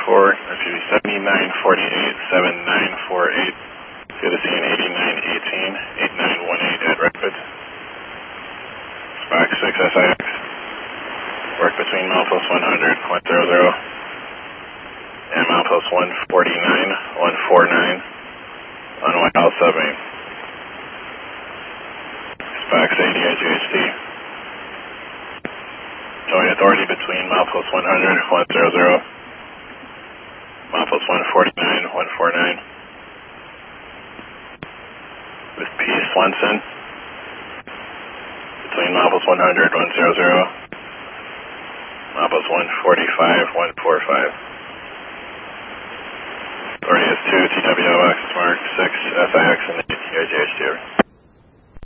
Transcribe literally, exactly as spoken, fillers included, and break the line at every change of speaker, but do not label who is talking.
four, excuse me, seventy-nine forty-eight, seven nine four eight. Good to see an eighty-nine eighteen, eight nine one eight at Rapids. Spock six S I X. Work between milepost one hundred, one hundred, and milepost one forty-nine, one forty-nine on White House seven. Spock eighty at G H T. Showing authority between milepost one hundred, one hundred, milepost one forty-nine, one forty-nine. With P. Swenson. Between milepost one hundred, one hundred, milepost one forty-five, one forty-five. Authority is two T W O X mark six S I X and eight G H T.